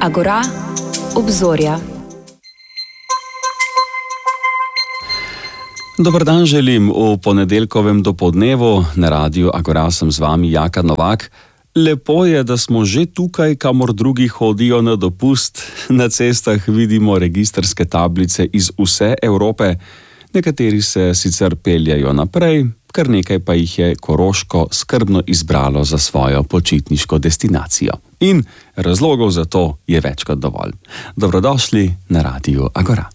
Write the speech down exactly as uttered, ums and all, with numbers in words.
Agora, obzorja. Dober dan želim v ponedeljkovem dopoldnevu. Na radiju Agora sem z vami Jaka Novak. Lepo je, da smo že tukaj, kamor drugi hodijo na dopust. Na cestah vidimo registrske tablice iz vse Evrope. Nekateri se sicer peljajo naprej, kar nekaj pa jih je Koroško skrbno izbralo za svojo počitniško destinacijo. In razlogov za to je več kot dovolj. Dobrodošli na radiju Agora.